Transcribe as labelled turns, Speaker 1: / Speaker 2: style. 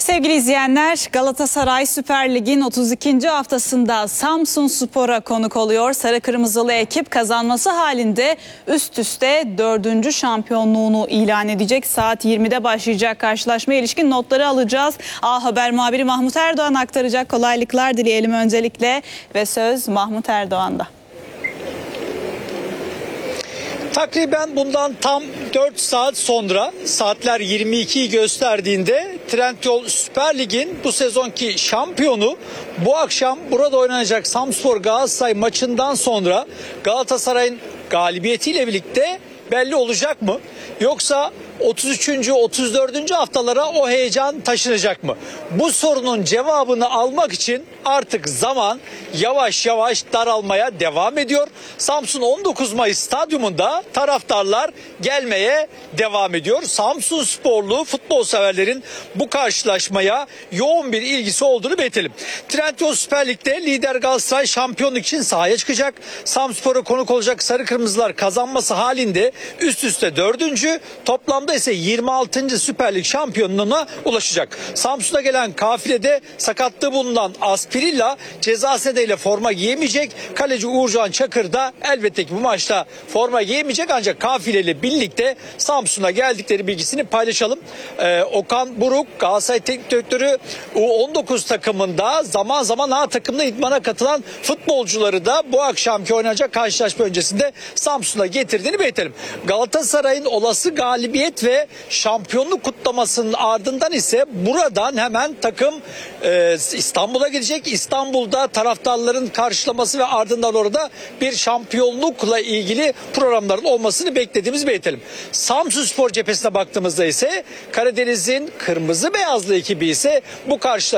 Speaker 1: Sevgili izleyenler, Galatasaray Süper Lig'in 32. haftasında Samsunspor'a konuk oluyor. Sarı Kırmızılı ekip kazanması halinde üst üste 4. şampiyonluğunu ilan edecek. Saat 20'de başlayacak karşılaşmaya ilişkin notları alacağız. A Haber muhabiri Mahmut Erdoğan aktaracak. Kolaylıklar dileyelim öncelikle ve söz Mahmut Erdoğan'da.
Speaker 2: Takriben bundan tam 4 saat sonra saatler 22'yi gösterdiğinde Trendyol Süper Lig'in bu sezonki şampiyonu bu akşam burada oynanacak Samsunspor Galatasaray maçından sonra Galatasaray'ın galibiyetiyle birlikte belli olacak mı? Yoksa 33. 34. haftalara o heyecan taşınacak mı? Bu sorunun cevabını almak için artık zaman yavaş yavaş daralmaya devam ediyor. Samsun 19 Mayıs stadyumunda taraftarlar gelmeye devam ediyor. Samsunsporlu futbol severlerin bu karşılaşmaya yoğun bir ilgisi olduğunu belirtelim. Trendyol Süper Lig'de lider Galatasaray şampiyonluk için sahaya çıkacak. Samsunspor'a konuk olacak Sarı Kırmızılar kazanması halinde üst üste 4. toplamda ise 26. Süper Lig şampiyonluğuna ulaşacak. Samsun'a gelen kafilede sakatlığı bulunan Aspirilla ceza nedeniyle forma giyemeyecek. Kaleci Uğurcan Çakır da elbette ki bu maçta forma giyemeyecek, ancak kafileyle birlikte Samsun'a geldikleri bilgisini paylaşalım. Okan Buruk, Galatasaray Teknik Direktörü, U19 takımında zaman zaman A takımda idmana katılan futbolcuları da bu akşamki oynanacak karşılaşma öncesinde Samsun'a getirdiğini belirtelim. Galatasaray'ın olası galibiyet ve şampiyonluk kutlamasının ardından ise buradan hemen takım İstanbul'a gidecek. İstanbul'da taraftarların karşılaması ve ardından orada bir şampiyonlukla ilgili programların olmasını beklediğimizi belirtelim. Samsunspor cephesine baktığımızda ise Karadeniz'in kırmızı beyazlı ekibi ise bu karşılaşmada